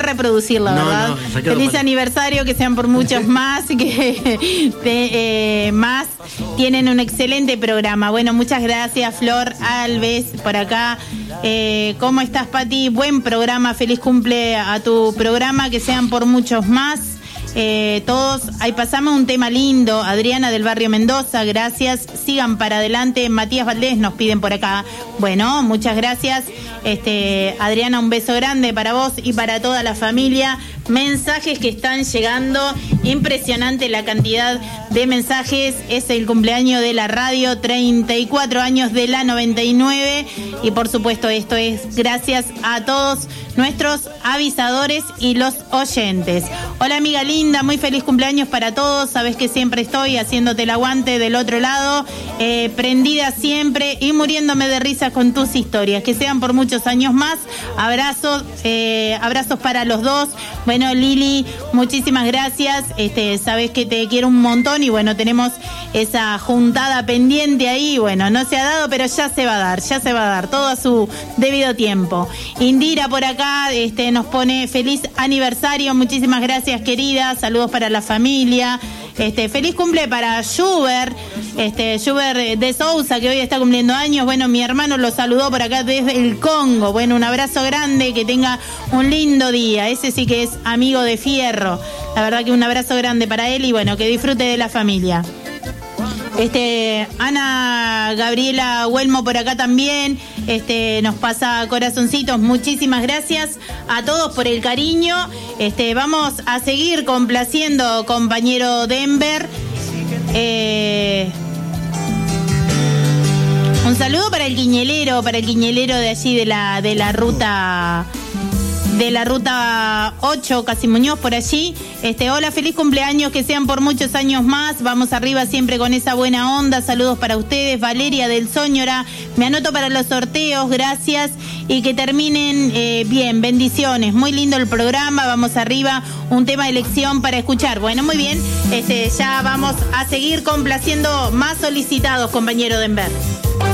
reproducirlo, No, ¿verdad? no, Feliz aniversario, que sean por muchos más y que más tienen un excelente programa. Bueno, muchas gracias, Flor Alves, por acá. ¿Cómo estás, Pati? Buen programa, feliz cumple a tu programa, que sean por muchos más. Todos, ahí pasamos un tema lindo. Adriana del barrio Mendoza, gracias. Sigan para adelante. Matías Valdés nos piden por acá. Bueno, muchas gracias. Adriana, un beso grande para vos y para toda la familia. Mensajes que están llegando, impresionante la cantidad de mensajes. Es el cumpleaños de la radio, 34 años de la 99, y por supuesto esto es gracias a todos nuestros avisadores y los oyentes. Hola, amiga linda, muy feliz cumpleaños para todos. Sabes que siempre estoy haciéndote el aguante del otro lado, prendida siempre y muriéndome de risa con tus historias. Que sean por muchos años más. Abrazos para los dos. Bueno, Lili, muchísimas gracias. Sabes que te quiero un montón y bueno, tenemos esa juntada pendiente ahí. Bueno, no se ha dado, pero ya se va a dar todo a su debido tiempo. Indira por acá nos pone feliz aniversario. Muchísimas gracias, querida. Saludos para la familia. Feliz cumple para Schubert de Sousa, que hoy está cumpliendo años. Bueno, mi hermano lo saludó por acá desde el Congo. Bueno, un abrazo grande, que tenga un lindo día. Ese sí que es amigo de fierro. La verdad que un abrazo grande para él y bueno, que disfrute de la familia. Ana Gabriela Huelmo por acá también, nos pasa corazoncitos. Muchísimas gracias a todos por el cariño. Vamos a seguir complaciendo, compañero Denver. Un saludo para el quiñelero de allí de la ruta 8, Casi Muñoz, por allí. Hola, feliz cumpleaños, que sean por muchos años más. Vamos arriba siempre con esa buena onda. Saludos para ustedes. Valeria del Soñora, me anoto para los sorteos, gracias. Y que terminen bien, bendiciones. Muy lindo el programa, vamos arriba. Un tema de elección para escuchar. Bueno, muy bien. Ya vamos a seguir complaciendo más solicitados, compañero Denver.